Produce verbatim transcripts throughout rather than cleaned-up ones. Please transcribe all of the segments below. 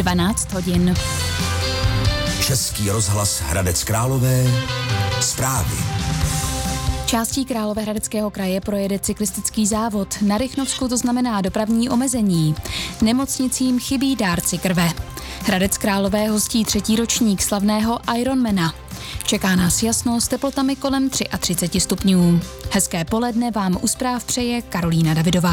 dvanáct hodin. Český rozhlas Hradec Králové, zprávy. Částí Královéhradeckého kraje projede cyklistický závod. Na Rychnovsku to znamená dopravní omezení. Nemocnicím chybí dárci krve. Hradec Králové hostí třetí ročník slavného Ironmana. Čeká nás jasno s teplotami kolem třicet tři stupňů. Hezké poledne vám u zpráv přeje Karolína Davidová.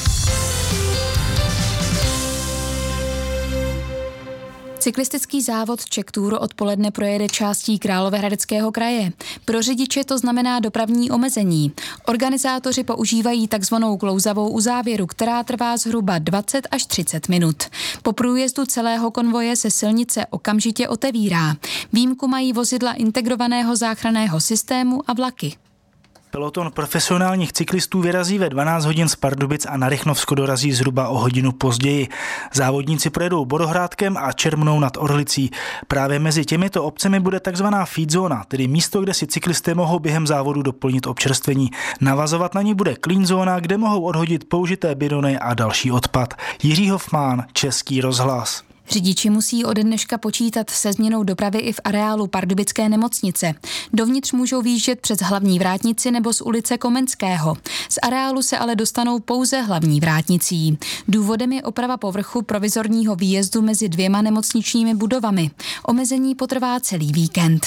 Cyklistický závod Czech Tour odpoledne projede částí Královéhradeckého kraje. Pro řidiče to znamená dopravní omezení. Organizátoři používají takzvanou klouzavou uzávěru, která trvá zhruba dvacet až třicet minut. Po průjezdu celého konvoje se silnice okamžitě otevírá. Výjimku mají vozidla integrovaného záchranného systému a vlaky. Peloton profesionálních cyklistů vyrazí ve dvanáct hodin z Pardubic a na Rychnovsko dorazí zhruba o hodinu později. Závodníci projedou Bodohrádkem a Čermnou nad Orlicí. Právě mezi těmito obcemi bude takzvaná feed zóna, tedy místo, kde si cyklisté mohou během závodu doplnit občerstvení. Navazovat na ní bude clean zóna, kde mohou odhodit použité bidony a další odpad. Jiří Hofmán, Český rozhlas. Řidiči musí ode dneška počítat se změnou dopravy i v areálu pardubické nemocnice. Dovnitř můžou výjíždět přes hlavní vrátnici nebo z ulice Komenského. Z areálu se ale dostanou pouze hlavní vrátnicí. Důvodem je oprava povrchu provizorního výjezdu mezi dvěma nemocničními budovami. Omezení potrvá celý víkend.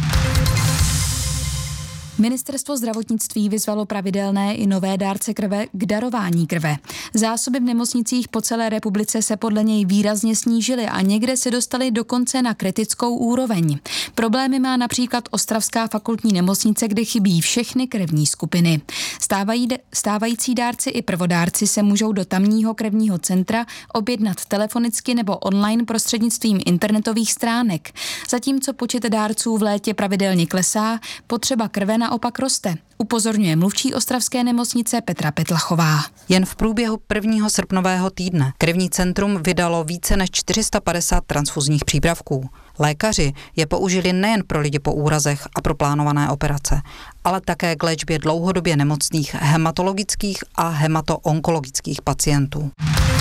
Ministerstvo zdravotnictví vyzvalo pravidelné i nové dárce krve k darování krve. Zásoby v nemocnicích po celé republice se podle něj výrazně snížily a někde se dostaly dokonce na kritickou úroveň. Problémy má například Ostravská fakultní nemocnice, kde chybí všechny krevní skupiny. Stávají, stávající dárci i prvodárci se můžou do tamního krevního centra objednat telefonicky nebo online prostřednictvím internetových stránek. Zatímco počet dárců v létě pravidelně klesá, potřeba krve na opak roste, upozorňuje mluvčí ostravské nemocnice Petra Petlachová. Jen v průběhu prvního srpnového týdne krevní centrum vydalo více než čtyři sta padesát transfuzních přípravků. Lékaři je použili nejen pro lidi po úrazech a pro plánované operace, ale také k léčbě dlouhodobě nemocných hematologických a hematoonkologických pacientů.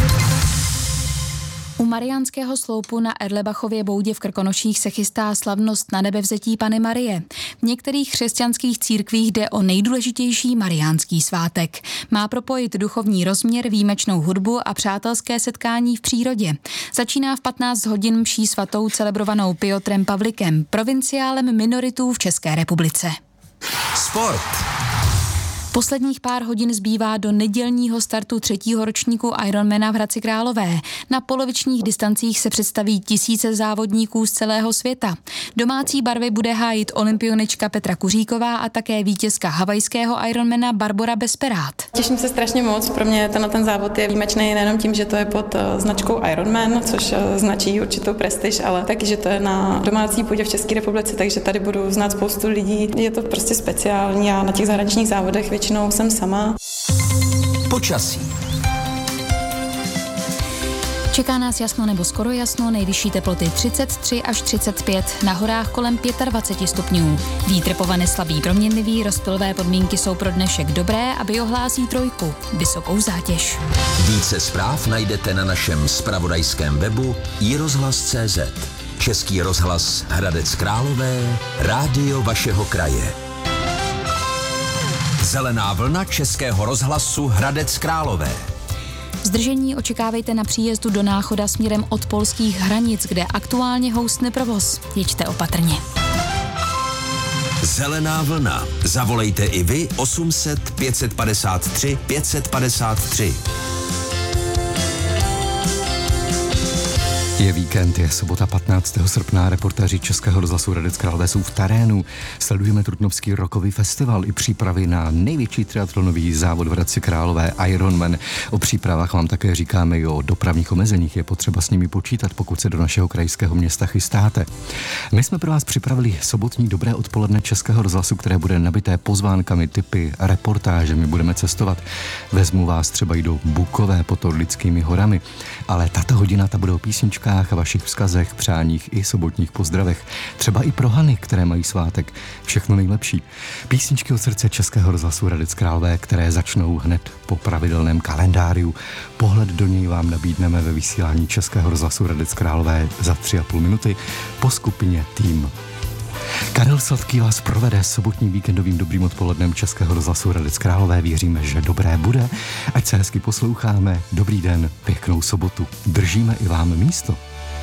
U Mariánského sloupu na Erlebachově boudě v Krkonoších se chystá slavnost na nebevzetí Panny Marie. V některých křesťanských církvích jde o nejdůležitější mariánský svátek. Má propojit duchovní rozměr, výjimečnou hudbu a přátelské setkání v přírodě. Začíná v patnáct hodin mší svatou celebrovanou Piotrem Pavlikem, provinciálem minoritů v České republice. Sport. Posledních pár hodin zbývá do nedělního startu třetího ročníku Ironmana v Hradci Králové. Na polovičních distancích se představí tisíce závodníků z celého světa. Domácí barvy bude hájit olympionička Petra Kuříková a také vítězka havajského Ironmana Barbora Besperát. Těším se strašně moc. Pro mě tenhle ten závod je výjimečný nejenom tím, že to je pod značkou Ironman, což značí určitou prestiž, ale taky, že to je na domácí půdě v České republice, takže tady budu znát spoustu lidí. Je to prostě speciální a na těch zahraničních závodech většinou jsem sama. Počasí. Čeká nás jasno nebo skoro jasno, nejvyšší teploty třicet tři až třicet pět, na horách kolem dvacet pět stupňů. Vítr povane slabý proměnlivý, rozptylové podmínky jsou pro dnešek dobré a biohlásí trojku, vysokou zátěž. Více zpráv najdete na našem zpravodajském webu i rozhlas tečka cé zet. Český rozhlas Hradec Králové, rádio vašeho kraje. Zelená vlna Českého rozhlasu Hradec Králové. Zdržení očekávejte na příjezdu do Náchoda směrem od polských hranic, kde aktuálně houstne provoz. Jeďte opatrně. Zelená vlna. Zavolejte i vy osm set pět padesát tři pět padesát tři. Je víkend, je sobota patnáctého srpna, reportéři Českého rozhlasu Hradec Králové jsou v terénu. Sledujeme Trutnovský rokový festival i přípravy na největší triatlonový závod v Hradci Králové Ironman. O přípravách vám také říkáme i o dopravních omezeních, je potřeba s nimi počítat, pokud se do našeho krajského města chystáte. My jsme pro vás připravili sobotní dobré odpoledne Českého rozhlasu, které bude nabité pozvánkami, tipy, reportážemi, budeme cestovat. Vezmu vás třeba i do Bukové pod Orlickými horami, ale tato hodina ta bude o písničkách fotkách a vašich vzkazech, přáních i sobotních pozdravech. Třeba i pro Hany, které mají svátek. Všechno nejlepší. Písničky od srdce Českého rozhlasu Hradec Králové, které začnou hned po pravidelném kalendáriu. Pohled do něj vám nabídneme ve vysílání Českého rozhlasu Hradec Králové za tři a půl minuty po skupině Tým. Karel Sladký vás provede sobotním víkendovým dobrým odpolednem Českého rozhlasu Hradec Králové. Věříme, že dobré bude. Ať se hezky posloucháme. Dobrý den, pěknou sobotu. Držíme i vám místo.